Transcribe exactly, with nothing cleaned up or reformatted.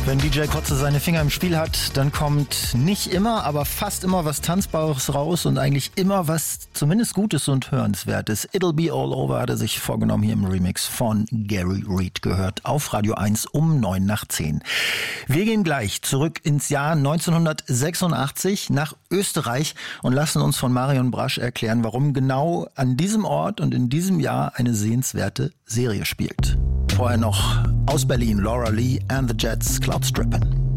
Wenn D J Kotze seine Finger im Spiel hat, dann kommt nicht immer, aber fast immer was Tanzbares raus und eigentlich immer was zumindest Gutes und Hörenswertes. It'll Be All Over hat er sich vorgenommen, hier im Remix von Gary Reed gehört, auf Radio eins um neun nach zehn. Wir gehen gleich zurück ins Jahr neunzehnhundertsechsundachtzig nach Österreich und lassen uns von Marion Brasch erklären, warum genau an diesem Ort und in diesem Jahr eine sehenswerte Serie spielt. Vorher noch aus Berlin, Laura Lee and the Jets, Cloud Strippin'.